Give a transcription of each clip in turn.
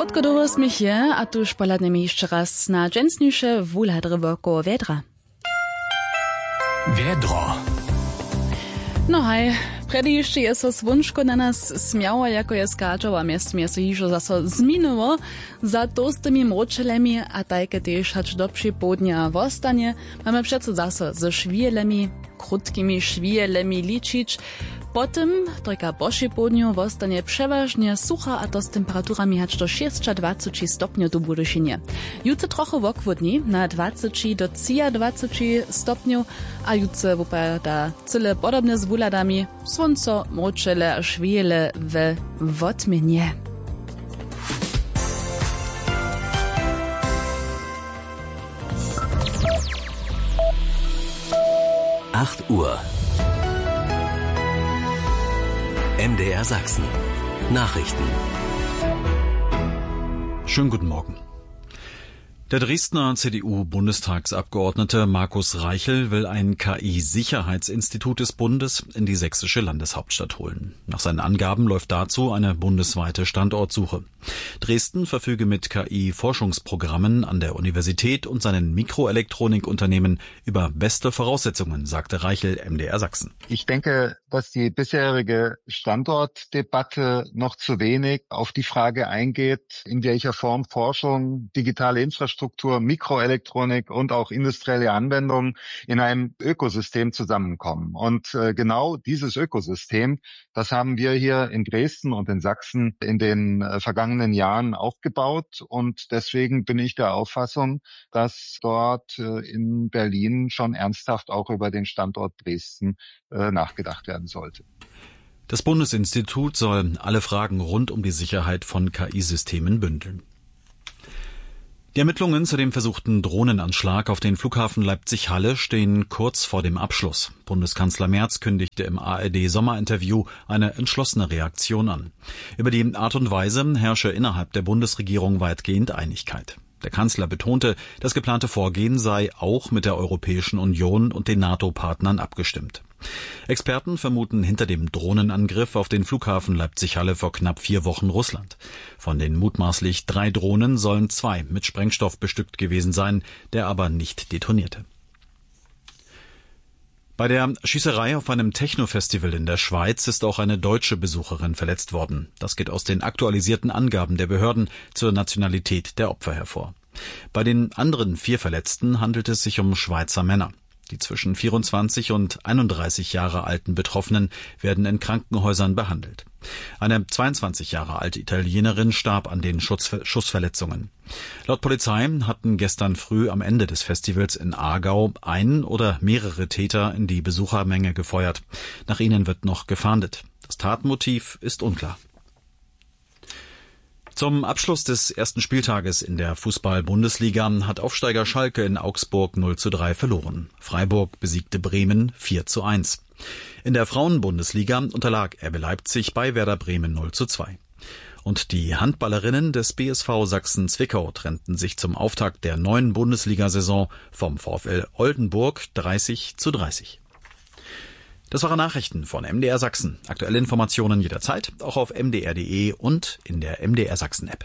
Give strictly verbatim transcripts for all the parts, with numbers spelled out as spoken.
Krótko do osmich je, a tuż poladnemy jeszcze raz na dżęsniejsze wulhadry koło wiedra. Wiedro. No hej, predy jeszcze jest so swunczko na nas smiało, jako je skaczała, miast mnie so hižo zaso zminuło za tostymi mročelemi, a tajke też hacz do przypołudnia wostanie. Mamy przecież zaso ze szwielemi, krótkimi szwielemi liczyć. Potem, tylko po przypołudniu, wostanie przeważnie sucha, a to z temperaturami hacz do dwadzieścia stopni do Budyšinie. Jutro trochę wokwodni, na dwadzieścia do dwadzieścia stopniów, a jutro wypada cyle podobne z wuladami, słońco, mroczele a szwiele w wotmienie. acht Uhr. M D R Sachsen. Nachrichten. Schönen guten Morgen. Der Dresdner C D U-Bundestagsabgeordnete Markus Reichel will ein K I-Sicherheitsinstitut des Bundes in die sächsische Landeshauptstadt holen. Nach seinen Angaben läuft dazu eine bundesweite Standortsuche. Dresden verfüge mit K I-Forschungsprogrammen an der Universität und seinen Mikroelektronikunternehmen über beste Voraussetzungen, sagte Reichel M D R Sachsen. Ich denke, dass die bisherige Standortdebatte noch zu wenig auf die Frage eingeht, in welcher Form Forschung, digitale Infrastruktur, Mikroelektronik und auch industrielle Anwendungen in einem Ökosystem zusammenkommen. Und äh, genau dieses Ökosystem, das haben wir hier in Dresden und in Sachsen in den äh, vergangenen Jahren aufgebaut. Und deswegen bin ich der Auffassung, dass dort äh, in Berlin schon ernsthaft auch über den Standort Dresden äh, nachgedacht werden sollte. Das Bundesinstitut soll alle Fragen rund um die Sicherheit von K I-Systemen bündeln. Die Ermittlungen zu dem versuchten Drohnenanschlag auf den Flughafen Leipzig-Halle stehen kurz vor dem Abschluss. Bundeskanzler Merz kündigte im A R D-Sommerinterview eine entschlossene Reaktion an. Über die Art und Weise herrsche innerhalb der Bundesregierung weitgehend Einigkeit. Der Kanzler betonte, das geplante Vorgehen sei auch mit der Europäischen Union und den NATO-Partnern abgestimmt. Experten vermuten hinter dem Drohnenangriff auf den Flughafen Leipzig-Halle vor knapp vier Wochen Russland. Von den mutmaßlich drei Drohnen sollen zwei mit Sprengstoff bestückt gewesen sein, der aber nicht detonierte. Bei der Schießerei auf einem Techno-Festival in der Schweiz ist auch eine deutsche Besucherin verletzt worden. Das geht aus den aktualisierten Angaben der Behörden zur Nationalität der Opfer hervor. Bei den anderen vier Verletzten handelt es sich um Schweizer Männer. Die zwischen vierundzwanzig und einunddreißig Jahre alten Betroffenen werden in Krankenhäusern behandelt. Eine zweiundzwanzig Jahre alte Italienerin starb an den Schussver- Schussverletzungen. Laut Polizei hatten gestern früh am Ende des Festivals in Aargau ein oder mehrere Täter in die Besuchermenge gefeuert. Nach ihnen wird noch gefahndet. Das Tatmotiv ist unklar. Zum Abschluss des ersten Spieltages in der Fußball-Bundesliga hat Aufsteiger Schalke in Augsburg null zu drei verloren. Freiburg besiegte Bremen vier zu eins. In der Frauen-Bundesliga unterlag R B Leipzig bei Werder Bremen null zu zwei. Und die Handballerinnen des B S V Sachsen-Zwickau trennten sich zum Auftakt der neuen Bundesliga-Saison vom VfL Oldenburg dreißig zu dreißig. Das waren Nachrichten von M D R Sachsen. Aktuelle Informationen jederzeit, auch auf m d r punkt d e und in der M D R Sachsen App.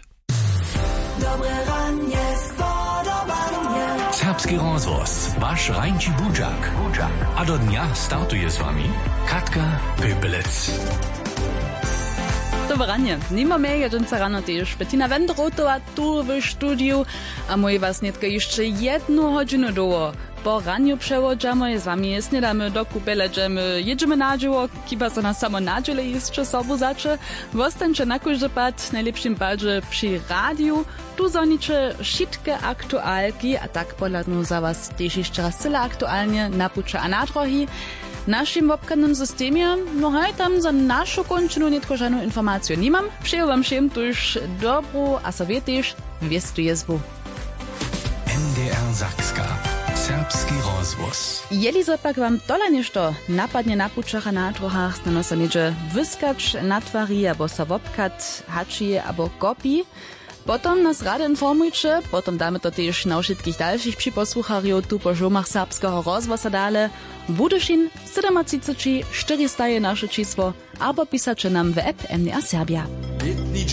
Serbski rozhlas, váš Rajnči Budžak. A do dňa startuje s vami Katka Pöpelec. Dobranie, nima mega dżęca rano też Bettina Wendrotowa tu w studiu, a moi was nietka jeszcze jedną godzinę doło. Po raniu przewodzamy, z wami snedamy do kupele, dżemy, jedziemy na dzieło, kiba so nas samo na dziele jeszcze sobą zacze. Wostańcze na każdy pad, najlepszym padzie przy radiu, tu zonicze wszystkie aktualki, a tak poladno za was też jeszcze raz tyle aktualnie napucze a na drogi. Naszym obkanym systemie, no hej, tam za naszą kończynu nietko żadną informację nie mam. Przyjął wam się tuż dobrą, a sobie też wiestuje zwu. M D R Sakska. Serbski rozhlas. Jeli zopak wam tola nešto napadnie na pučach a na trochach, no sa niedzie wyskacz na tvari, abo sa wopkat, hači, abo kopi. Potom nas rade informujcie, potom damy to też na wszystkich dalszych przyposłuchariów tu po żomach serbskiego rozwosa dale. Budyšin trzysta czterysta je nasze czysło, albo pisacie nam w app M D R Serbia.